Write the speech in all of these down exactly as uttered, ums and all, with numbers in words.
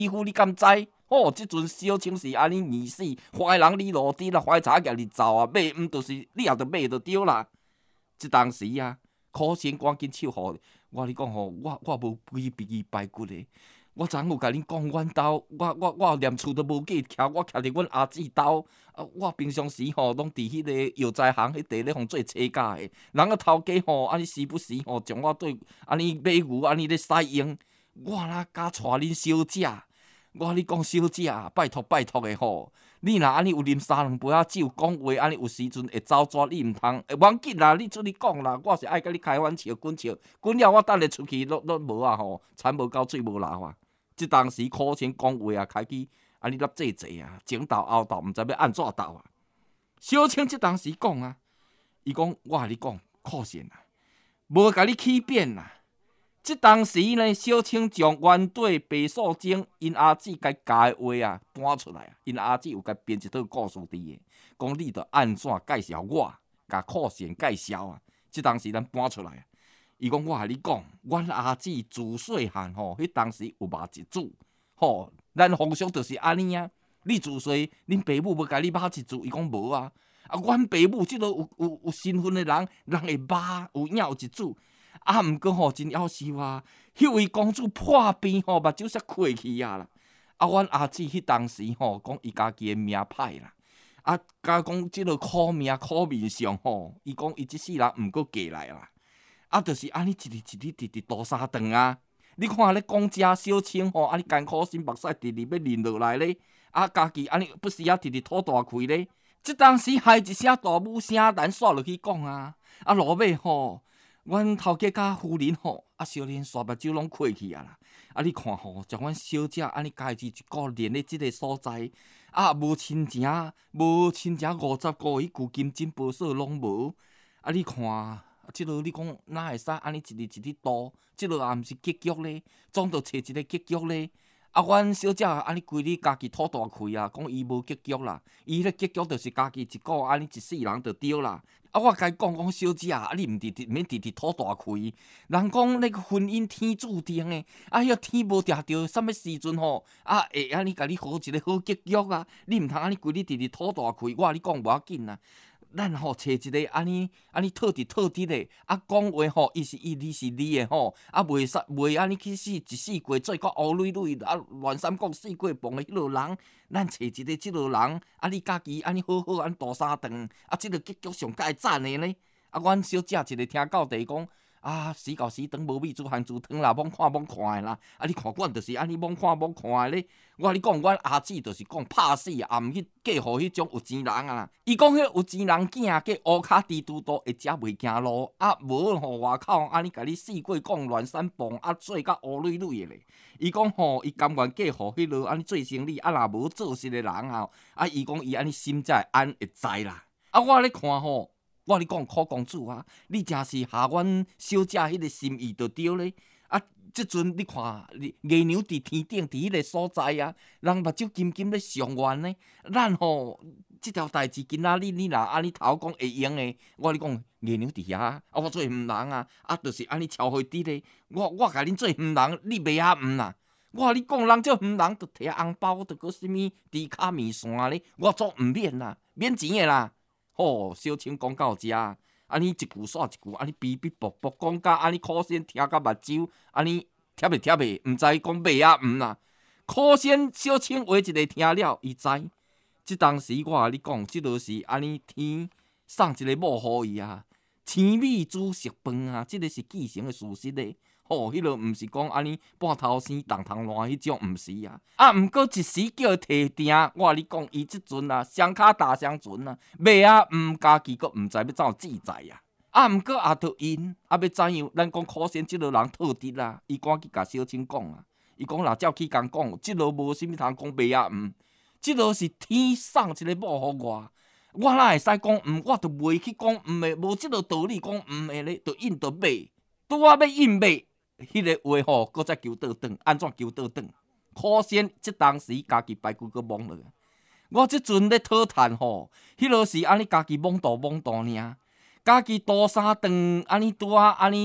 欺负你敢知？哦，即阵小青是安尼硬死，坏人你落地啦，坏查家你走啊，买毋就是你也着买就对啦。即当时啊，苦先赶紧手互我，你讲吼，我我无规皮排骨的。我昨有甲恁讲，阮兜我我我连厝都无记徛，我徛伫阮阿姊兜。啊，我平常时吼，拢伫迄个药材行迄地咧，互做车架的。人个头家吼，安尼时不时吼，将我对安尼买牛安尼咧使用，我哪敢带恁小姐？我你讲小姐，拜托拜托的吼，你若安尼有啉三两杯仔酒，讲话安尼有时阵会走纸，你毋通，会忘记啦，你出去讲啦，我是爱甲你开玩笑，滚笑，滚了我等下出去，拢拢无啊吼，田无够水无流啊！即当时苦先讲话啊，开始安尼粒济济啊，前斗后斗，毋知要安怎斗啊！小青即当时讲啊，伊讲我甲你讲，苦先啊，无甲你欺骗啦。即当时呢，小青将原队白素贞因阿姊甲教的话啊搬出来啊，因阿姊有甲编一套故事伫个，讲你着安怎介绍我，甲苦先介绍啊。即当时咱搬出来啊，伊讲我甲你讲，阮阿姊自细汉吼，迄当时有肉一煮，吼，咱风俗就是安尼啊。你自细恁爸母要甲你肉一煮，伊讲无啊，啊，阮爸母即个有有有身份的人，人会肉有影有一煮。啊，毋过吼真夭寿啊！迄位公主破病吼，目睭煞开去啊啦！啊，阮阿姊迄当时吼，讲伊家己诶命歹啦，啊，甲讲即个苦命苦面上吼，伊讲伊即世人毋过过来啦，啊，就是安尼一日一日直直倒三顿啊！你看咧讲遮小青吼，安尼艰苦心目屎直直要淋落来咧，啊，家己安尼不时啊直直吐大气咧，即当时害一声大母声，咱煞落去讲啊，啊，落尾吼。阮头家甲夫人吼，啊，小莲刷目睭拢开去啊啦！啊，你看吼，将阮小姐安尼家己一个连咧即个所在，啊，无亲情，无亲情五十个迄旧金针宝锁拢无。啊，你看，啊，即落你讲哪会使安尼一日一日度？即落也毋是结局咧，总着找一个结局咧。啊，阮小姐安尼规日家己吐大气啊，讲伊无结局啦，伊迄结局就是家己一个安尼一世人就对啦。啊，我甲伊讲讲小姐啊，你毋直直免直直吐大气。人讲那个婚姻天注定诶，啊，迄天无定着，啥物时阵吼，啊会安尼甲你好一个好结局啊？你毋通安尼规日直直吐大气。我甲你讲无要紧啊，咱吼找一个安尼安尼套伫套伫诶，啊讲话吼，伊是伊，你是你诶吼，啊袂使袂安尼去死一世过做个乌蕊蕊，啊乱三讲四过磅诶迄落人。咱找一个即落人，啊，你家己安尼好好安大三顿，啊，即个结局上介赞的呢。啊，阮小姐一个听到地讲，啊，时到时长无米煮含煮汤啦，罔看罔看的啦。啊，你看阮就是安尼罔看罔看的咧。我甲你讲，阮阿姊就是讲拍死也毋去嫁互迄种有钱人啊。伊讲迄有钱人囝，计乌骹低拄多，会食袂行路，啊，无吼外口安尼甲你四过讲乱三蹦，啊，做甲乌蕊蕊的咧。伊讲吼，伊甘愿嫁互迄落安尼做生理，啊，若无做事的人吼，啊，伊讲伊安尼心才会安会知啦。啊，我咧看吼，我咧讲苦公主啊，你真是下阮小姐迄个心意就对咧。啊，即阵你看，月娘伫天顶，伫迄个所在啊，人目睭金金咧上愿呢。咱吼，即条代志今仔日你若安尼头讲会用诶，我咧讲月娘伫遐，啊，我做毋人啊，啊，就是安尼超会滴咧。我我甲恁做毋人，你袂晓毋啦？我甲你讲，人做毋人，着摕红包，着个啥物猪卡面线咧，我做毋免啦，免钱诶啦。吼，小青讲到遮，安尼一句煞一句，安尼逼逼啵啵，讲甲安尼苦先听甲目睭，安尼贴袂贴袂，毋知讲袂啊毋啦。苦先小青话一个听了，伊知。即当时我甲你讲，即落是安尼天送一个某互伊啊，青米煮熟饭啊，即个是继承诶事实咧。吼，迄落毋是讲安尼半头生、重头烂迄种，毋是啊。啊，毋过一时叫摕定，我甲你讲，伊即阵啊，双骹大双船啊，尾啊毋家己阁毋知要怎自在啊。啊，毋过也着因，啊要怎样？咱讲苦先即落人套敌啦，伊赶去甲小青讲啊，伊讲若照去共讲，即落无啥物通讲尾啊毋，即落是天送一个某互我。我哪会使讲毋？我着袂去讲毋诶，无即落道理讲毋诶咧，着应着买。拄我要应买。迄个话吼，搁再求倒转，安怎求倒转？苦先即当时家己排骨搁懵落。我即阵咧讨趁吼，迄落是安尼家己懵大懵大尔，家己多三顿安尼拄啊安尼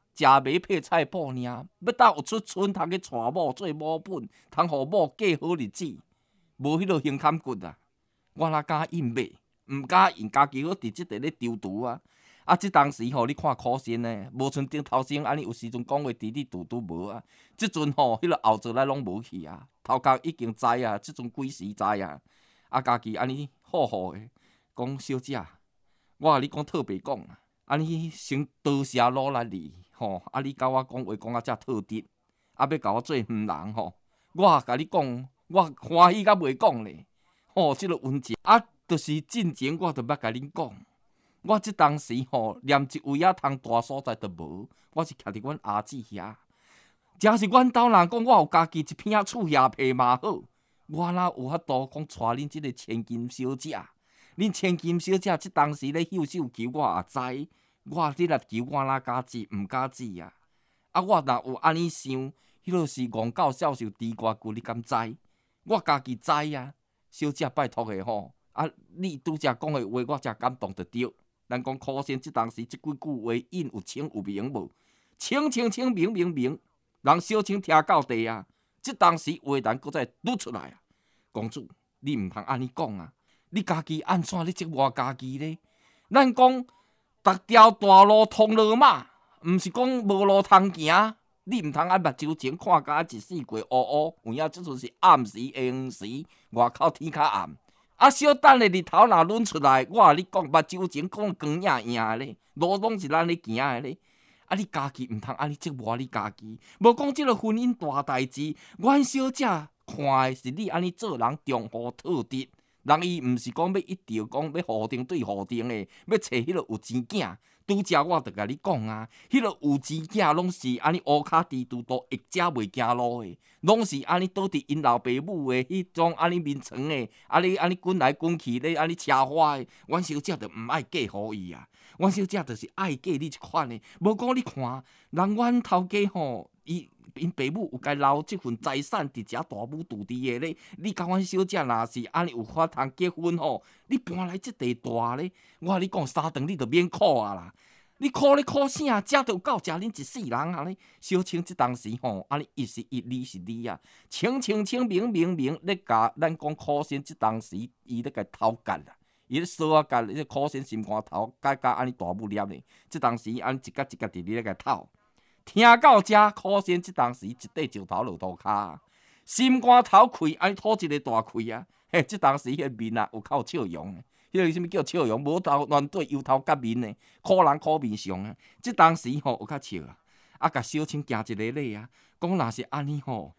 食糜配菜脯尔，要搭有出村，通去娶某做某本，通互某过好日子，无迄落胸坎骨啊！我哪敢应买？毋敢应，家己好伫即块咧丢毒啊！啊，即当时吼，你看苦心呢，无像顶头先安尼，有时阵讲话滴滴嘟嘟无啊。即阵吼，迄落后座来拢无去啊，头壳已经知啊，即阵几时知啊？啊，家己安尼好好诶，讲小姐，我甲你讲特别讲啊，安尼先多谢努力你吼，啊，你甲我讲话讲啊遮特直，啊，要甲我做远人吼，我甲你讲，我欢喜甲袂讲咧，吼，即落温情啊，就是进前我著捌甲恁讲。我即当时吼，连一位仔通大所在都无，我是徛伫阮阿姊遐。假是阮兜人讲我有家己一片厝叶皮嘛好，我哪有法度讲带恁即个千金小姐？恁千金小姐即当时咧秀秀求我也知，我你来求我哪敢知？毋敢知啊！啊，我若有安尼想，迄落是戇狗孝受猪肝骨，你敢知？我家己知啊，小姐拜托的吼。啊，你拄则讲的话，我才感动着对。咱讲苦心即当时即几句话引有清有明无？清清清明明明，人小清听到地啊！即当时话咱搁再拄出来啊！公主，你毋通安尼讲啊！你家己安怎你责我家己呢？咱讲逐条大路通罗马，毋是讲无路通行。你毋通按目睭前看甲一四过乌乌，有影即阵是暗时下黄时，外口天较暗。啊，小等的日头若抡出来，我甲你讲，目睭前讲光影影咧，路拢是咱咧行的咧。啊，你家己毋通安尼责骂你家己，无讲即个婚姻大代志。阮小姐看的是你安尼做人中和特直，人伊毋是讲要一条讲要互定对互定的，要找迄个有钱囝。拄则我著甲你讲啊，迄个有钱囝拢是安尼乌骹低拄都一只袂行路的，拢是安尼倒伫因老爸母的迄种安尼面床的，安尼安尼滚来滚去咧，安尼车花的。阮小姐著毋爱嫁互伊啊，阮小姐著是爱嫁你即款的。无讲你看，人阮头家吼，伊因爸母有该留即份财产伫遮大母肚弟的咧。你甲阮小姐若是安尼有法通结婚吼，你搬来即地大咧，我甲你讲三顿你著免苦啊啦。你苦咧苦啥？食着有够食恁一世人啊咧！小青即当时吼，安尼一是一，理是理啊，清清清明明明咧甲咱讲苦心即当时，伊咧甲偷割啦，伊咧烧啊割，迄苦心心肝头割甲安尼大母粒咧，即当时安尼一角一角伫咧甲偷。听到遮苦心即当时一块石头落涂骹，心肝头开安尼吐一个大开啊！嘿，即当时迄个面啊有够笑容。迄个啥物叫笑容？无头乱对油头甲面呢，苦人苦面上啊！即当时吼有较笑啊，啊，甲小青行一个礼啊，讲若是安尼吼。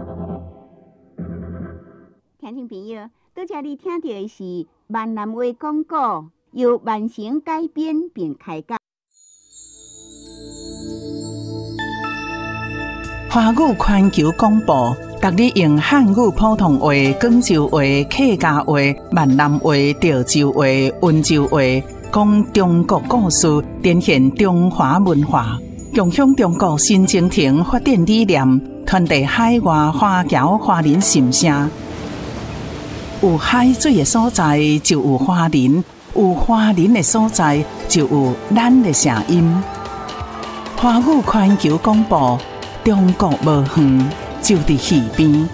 听众朋友，拄则你听到的是闽南话广告，由万成改编并开讲。 华语环球广播，逐日用汉语普通话、广州话、客家话、闽南话、潮州话、温州话，讲中国故事，展现中华文化，共享中国新征程发展理念，传递海外华侨华人心声。有海水的所在，就有华人；有华人的所在，就有咱的声音。华语环球广播。中国无远，就伫耳边。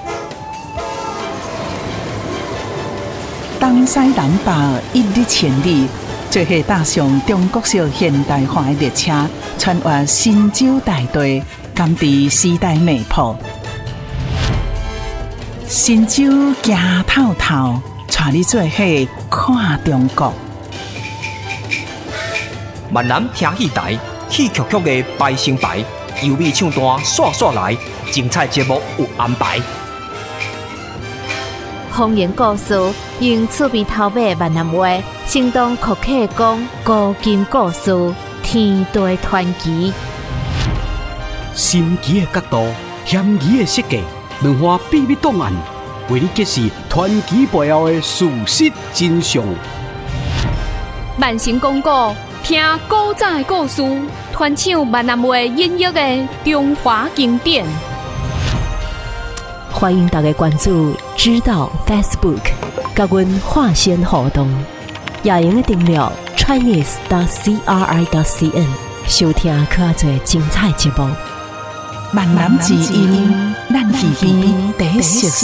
东西南北一日千里，做伙搭上中国式现代化的列车，穿越神州大地，甘知时代脉搏。神州行透透，带你做伙看中国。 闽南听戏台，戏曲曲的排成排。优美唱段刷刷来，精彩节目有安排。 方言故事用趣味头尾闽南话，生动可客讲古今故事，天地传奇。 神奇的角度，险疑的设计，两岸秘密档案，为你揭示传奇背后的事实真相。 万成广告，听古早的故事。传唱闽南话音乐的中华经典， 欢迎大家关注知道 Facebook， 甲阮化线互动，也用订阅 Chinese dot C R I dot C N， 收听较侪精彩节目。 闽南之音，咱耳边第一熟悉。